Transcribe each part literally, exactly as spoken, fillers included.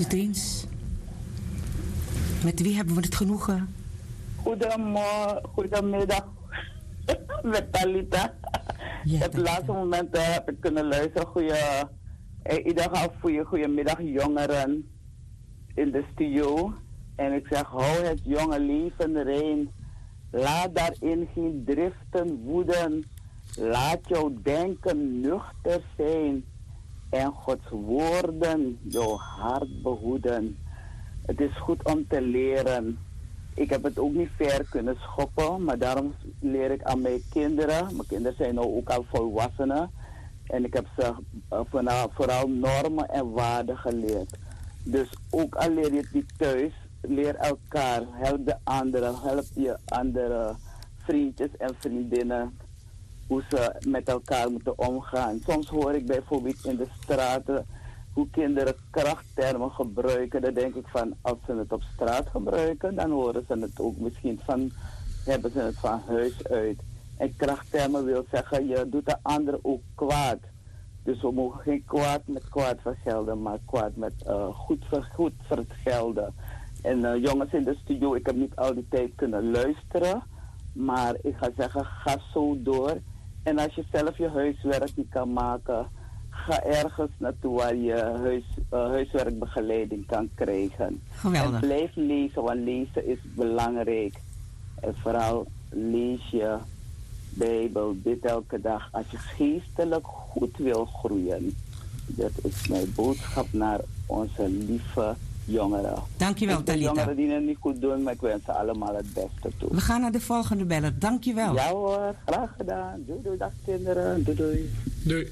u eens. Met wie hebben we het genoegen? Goedemorgen, goedemiddag. Met Talita. Ja, op het laatste moment uh, heb ik kunnen luisteren. Goeie, eh, ieder geval goeie, goedemiddag jongeren in de studio. En ik zeg, hou het jonge leven rein. Laat daarin geen driften woeden. Laat jouw denken nuchter zijn. En Gods woorden jouw hart behoeden. Het is goed om te leren. Ik heb het ook niet ver kunnen schoppen, maar daarom leer ik aan mijn kinderen. Mijn kinderen zijn nu ook al volwassenen. En ik heb ze uh, vooral normen en waarden geleerd. Dus ook al leer je het niet thuis, leer elkaar. Help de anderen, help je andere vriendjes en vriendinnen hoe ze met elkaar moeten omgaan. Soms hoor ik bijvoorbeeld in de straten hoe kinderen krachttermen gebruiken. Dan denk ik van, als ze het op straat gebruiken, dan horen ze het ook misschien van, hebben ze het van huis uit. En krachttermen wil zeggen, je doet de ander ook kwaad. Dus we mogen geen kwaad met kwaad vergelden, maar kwaad met uh, goed, ver, goed vergelden. En uh, jongens in de studio, ik heb niet al die tijd kunnen luisteren, maar ik ga zeggen, ga zo door. En als je zelf je huiswerk niet kan maken, ga ergens naartoe waar je huis, uh, huiswerkbegeleiding kan krijgen. Geweldig. En blijf lezen, want lezen is belangrijk. En vooral lees je Bijbel dit elke dag als je geestelijk goed wil groeien. Dat is mijn boodschap naar onze lieve jongeren. Dankjewel, Talita. De jongeren die het niet goed doen, maar ik wens ze allemaal het beste toe. We gaan naar de volgende beller. Dankjewel. Ja hoor, graag gedaan. Doei doei, dag kinderen. Doei doei. Doei.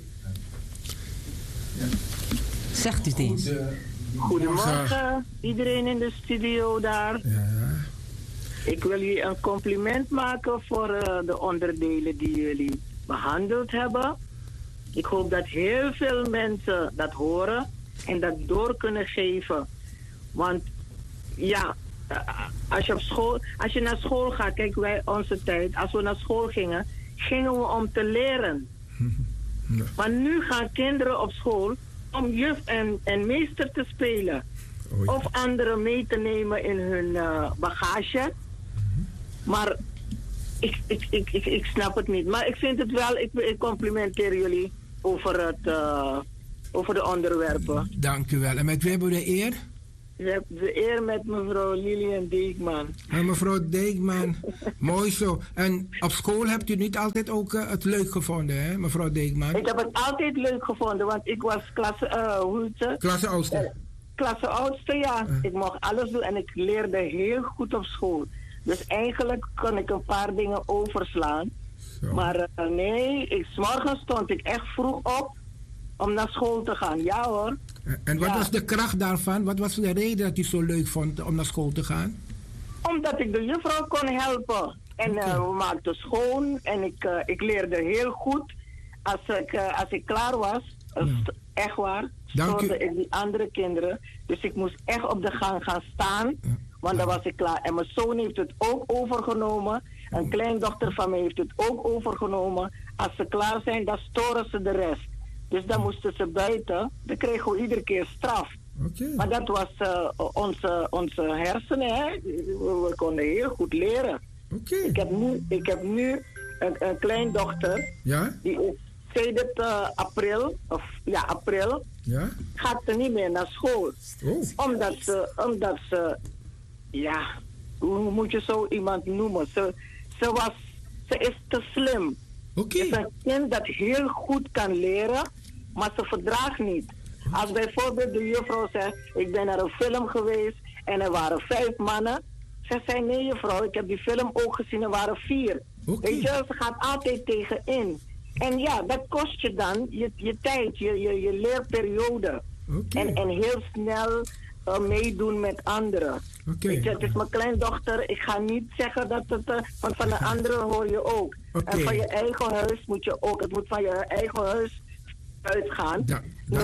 Ja. Zegt u het eens. Goedemorgen, iedereen in de studio daar. Ja. Ik wil jullie een compliment maken voor uh, de onderdelen die jullie behandeld hebben. Ik hoop dat heel veel mensen dat horen en dat door kunnen geven. Want ja, als je, op school, als je naar school gaat, kijk wij onze tijd, als we naar school gingen, gingen we om te leren. Ja. Maar nu gaan kinderen op school om juf en, en meester te spelen. Oh ja. Of anderen mee te nemen in hun uh, bagage. Mm-hmm. Maar ik, ik, ik, ik, ik snap het niet. Maar ik vind het wel, ik, ik complimenteer jullie over, het, uh, over de onderwerpen. Dank u wel. En met wie hebben we de eer? Je hebt de eer met mevrouw Lilian Deekman. En mevrouw Deekman, mooi zo. En op school hebt u niet altijd ook uh, het leuk gevonden, hè, mevrouw Deekman? Ik heb het altijd leuk gevonden, want ik was klasse, uh, hoe heet het? Klasse oudste. Uh, klasse oudste, ja. Uh. Ik mocht alles doen en ik leerde heel goed op school. Dus eigenlijk kon ik een paar dingen overslaan. Zo. Maar uh, nee, ik, 's morgens stond ik echt vroeg op om naar school te gaan. Ja hoor. En wat ja. was de kracht daarvan? Wat was de reden dat u zo leuk vond om naar school te gaan? Omdat ik de juffrouw kon helpen. En okay. uh, we maakten schoon en ik, uh, ik leerde heel goed. Als ik, uh, als ik klaar was, ja. st- echt waar, stoorde ik die andere kinderen. Dus ik moest echt op de gang gaan staan, ja. want dan was ik klaar. En mijn zoon heeft het ook overgenomen. Een kleindochter van mij heeft het ook overgenomen. Als ze klaar zijn, dan storen ze de rest. Dus dan moesten ze buiten. Dan kregen we iedere keer straf. Okay. Maar dat was uh, onze, onze hersenen. Hè? We, we konden heel goed leren. Okay. Ik heb nu, ik heb nu een, een kleindochter. Ja? Die is sedert uh, april, of ja, april, ja? gaat ze niet meer naar school. Oh. Omdat ze, omdat ze, ja, hoe moet je zo iemand noemen? Ze, ze, was, ze is te slim. Okay. Het is een kind dat heel goed kan leren, maar ze verdraagt niet. Als bijvoorbeeld de juffrouw zegt, ik ben naar een film geweest en er waren vijf mannen. Ze zei, nee juffrouw, ik heb die film ook gezien, er waren vier. Okay. Weet je, ze gaat altijd tegenin. En ja, dat kost je dan je, je tijd, je, je, je leerperiode. Okay. En, en heel snel uh, meedoen met anderen. Okay. Weet je, het is mijn kleindochter, ik ga niet zeggen dat het, uh, want van de anderen hoor je ook. Okay. En van je eigen huis moet je ook, het moet van je eigen huis uitgaan. Ja, We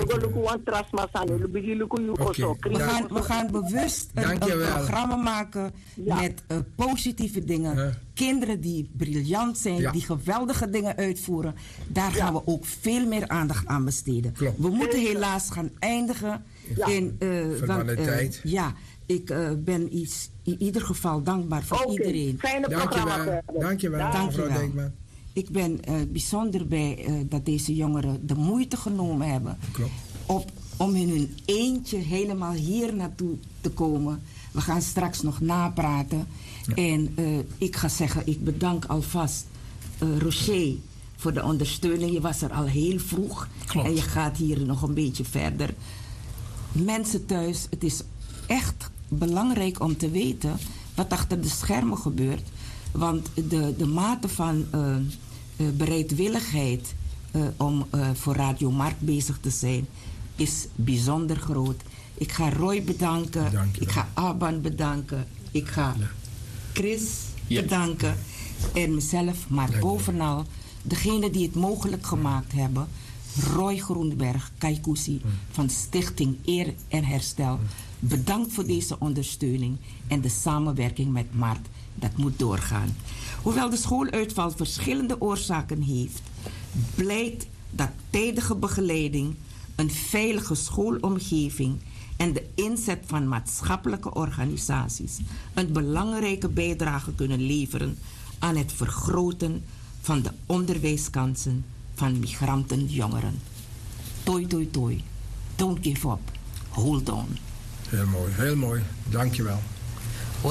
gaan, we gaan bewust een, een programma maken ja. met uh, positieve dingen. Uh. Kinderen die briljant zijn, ja. die geweldige dingen uitvoeren. Daar ja. gaan we ook veel meer aandacht aan besteden. Klopt. We moeten helaas gaan eindigen ja. in... Uh, want, uh, tijd. Ja, ik uh, ben iets, in ieder geval dankbaar voor okay. iedereen. Fijne programma. Dankjewel, mevrouw Dijkman. Ik ben uh, bijzonder blij uh, dat deze jongeren de moeite genomen hebben op, om in hun eentje helemaal hier naartoe te komen. We gaan straks nog napraten. Ja. En uh, ik ga zeggen, ik bedank alvast uh, Roger voor de ondersteuning. Je was er al heel vroeg. Klopt. En je gaat hier nog een beetje verder. Mensen thuis, het is echt belangrijk om te weten wat achter de schermen gebeurt. Want de, de mate van uh, uh, bereidwilligheid uh, om uh, voor Radio Markt bezig te zijn is bijzonder groot. Ik ga Roy bedanken, ik ga Aban bedanken, ik ga Chris ja. bedanken en mezelf, maar Dank bovenal degene die het mogelijk gemaakt hebben, Roy Groenberg, Kaikousi hmm. van Stichting Eer en Herstel. Hmm. Bedankt voor deze ondersteuning en de samenwerking met Mart. Dat moet doorgaan. Hoewel de schooluitval verschillende oorzaken heeft, blijkt dat tijdige begeleiding, een veilige schoolomgeving en de inzet van maatschappelijke organisaties een belangrijke bijdrage kunnen leveren aan het vergroten van de onderwijskansen van migrantenjongeren. Toi, toi, toi. Don't give up. Hold on. Heel mooi, heel mooi. Dankjewel.